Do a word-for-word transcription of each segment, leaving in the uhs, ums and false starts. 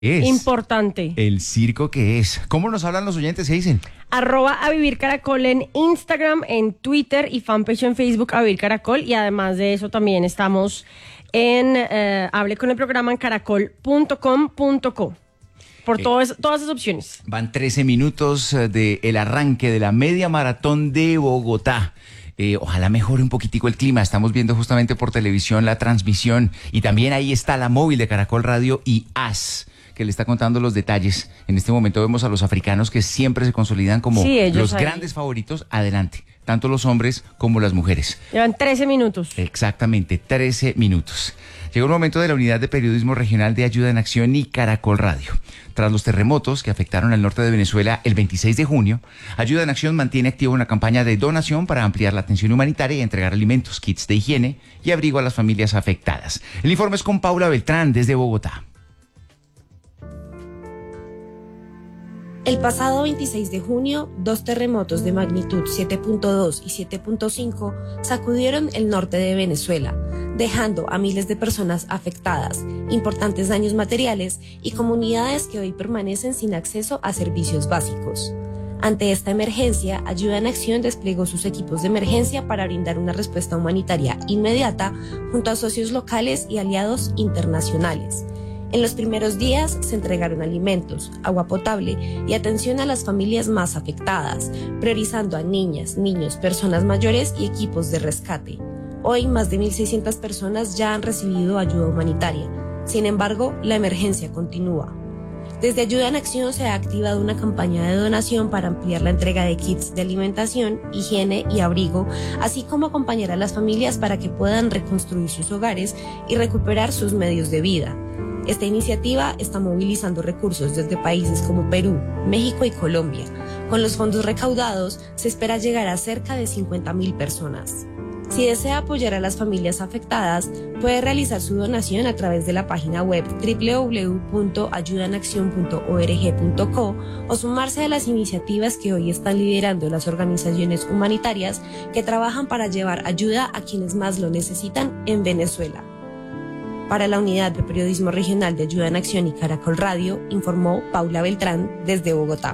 Es importante. el circo que es. ¿Cómo nos hablan los oyentes? ¿Qué dicen? Arroba a Vivir Caracol en Instagram, en Twitter y fanpage en Facebook a Vivir Caracol. Y además de eso también estamos en eh, Hable con el programa en caracol punto com punto co. Por Eh, todas, todas esas opciones. Van trece minutos del arranque de la media maratón de Bogotá. Eh, ojalá mejore un poquitico el clima. Estamos viendo justamente por televisión la transmisión. Y también ahí está la móvil de Caracol Radio y A S, que le está contando los detalles. En este momento vemos a los africanos que siempre se consolidan como Sí, ellos los ahí. grandes favoritos. Adelante, tanto los hombres como las mujeres. Llevan trece minutos. Exactamente, trece minutos. Llegó el momento de la Unidad de Periodismo Regional de Ayuda en Acción y Caracol Radio. Tras los terremotos que afectaron al norte de Venezuela el veintiséis de junio, Ayuda en Acción mantiene activa una campaña de donación para ampliar la atención humanitaria y entregar alimentos, kits de higiene y abrigo a las familias afectadas. El informe es con Paula Beltrán desde Bogotá. El pasado veintiséis de junio, dos terremotos de magnitud siete punto dos y siete punto cinco sacudieron el norte de Venezuela, dejando a miles de personas afectadas, importantes daños materiales y comunidades que hoy permanecen sin acceso a servicios básicos. Ante esta emergencia, Ayuda en Acción desplegó sus equipos de emergencia para brindar una respuesta humanitaria inmediata junto a socios locales y aliados internacionales. En los primeros días se entregaron alimentos, agua potable y atención a las familias más afectadas, priorizando a niñas, niños, personas mayores y equipos de rescate. Hoy más de mil seiscientas personas ya han recibido ayuda humanitaria. Sin embargo, la emergencia continúa. Desde Ayuda en Acción se ha activado una campaña de donación para ampliar la entrega de kits de alimentación, higiene y abrigo, así como acompañar a las familias para que puedan reconstruir sus hogares y recuperar sus medios de vida. Esta iniciativa está movilizando recursos desde países como Perú, México y Colombia. Con los fondos recaudados, se espera llegar a cerca de cincuenta mil personas. Si desea apoyar a las familias afectadas, puede realizar su donación a través de la página web doble u doble u doble u punto ayuda en acción punto org punto co o sumarse a las iniciativas que hoy están liderando las organizaciones humanitarias que trabajan para llevar ayuda a quienes más lo necesitan en Venezuela. Para la Unidad de Periodismo Regional de Ayuda en Acción y Caracol Radio, informó Paula Beltrán desde Bogotá.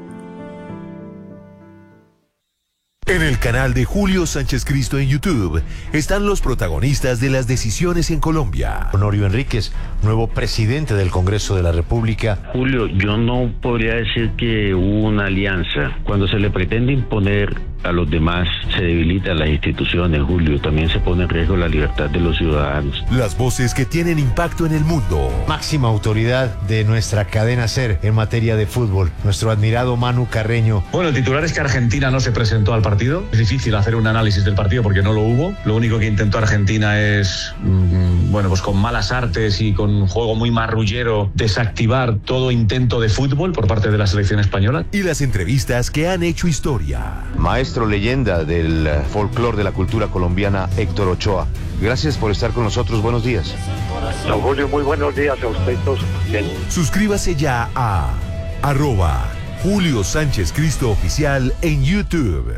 En el canal de Julio Sánchez Cristo en YouTube están los protagonistas de las decisiones en Colombia. Honorio Enríquez, nuevo presidente del Congreso de la República. Julio, yo no podría decir que hubo una alianza. Cuando se le pretende imponer a los demás, se debilitan las instituciones, Julio. También se pone en riesgo la libertad de los ciudadanos. Las voces que tienen impacto en el mundo. Máxima autoridad de nuestra cadena SER en materia de fútbol, nuestro admirado Manu Carreño. Bueno, el titular es que Argentina no se presentó al partido. Es difícil hacer un análisis del partido porque no lo hubo. Lo único que intentó Argentina es, mmm, bueno, pues con malas artes y con un juego muy marrullero, desactivar todo intento de fútbol por parte de la selección española. Y las entrevistas que han hecho historia. Maestro leyenda del folclore de la cultura colombiana, Héctor Ochoa. Gracias por estar con nosotros. Buenos días. Don Julio, muy buenos días a usted. Bien. Suscríbase ya a arroba Julio Sánchez Cristo Oficial en YouTube.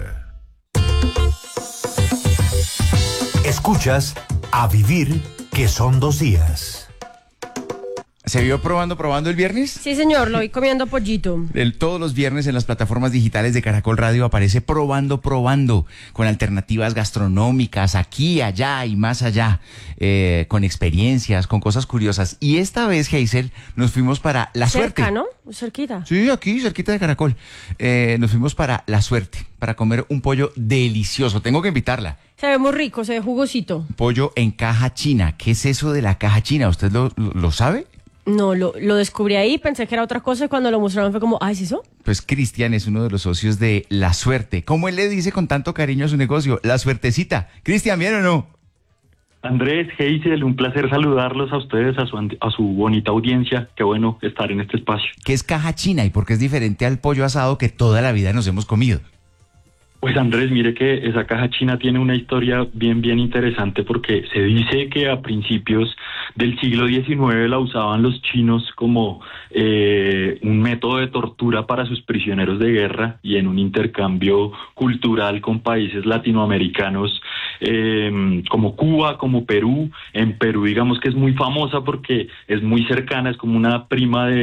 Escuchas A Vivir, que son dos días. ¿Se vio probando, probando el viernes? Sí, señor, lo vi comiendo pollito. El, todos los viernes en las plataformas digitales de Caracol Radio aparece Probando, Probando, con alternativas gastronómicas aquí, allá y más allá, eh, con experiencias, con cosas curiosas. Y esta vez, Geisel, nos fuimos para La Suerte. Cerca, ¿no? Cerquita. Sí, aquí, cerquita de Caracol. Eh, nos fuimos para La Suerte, para comer un pollo delicioso. Tengo que invitarla. Se ve muy rico, se ve jugosito. Pollo en caja china. ¿Qué es eso de la caja china? ¿Usted lo, lo, lo sabe? No, lo, lo descubrí ahí, pensé que era otra cosa y cuando lo mostraron fue como, ¿ah, es eso? Pues Cristian es uno de los socios de La Suerte. ¿Cómo él le dice con tanto cariño a su negocio? La Suertecita. Cristian, ¿bien o no? Andrés, Geisel, un placer saludarlos a ustedes, a su, a su bonita audiencia. Qué bueno estar en este espacio. ¿Qué es caja china y por qué es diferente al pollo asado que toda la vida nos hemos comido? Pues Andrés, mire que esa caja china tiene una historia bien, bien interesante porque se dice que a principios del siglo diecinueve la usaban los chinos como eh, un método de tortura para sus prisioneros de guerra y en un intercambio cultural con países latinoamericanos eh, como Cuba, como Perú. En Perú digamos que es muy famosa porque es muy cercana, es como una prima de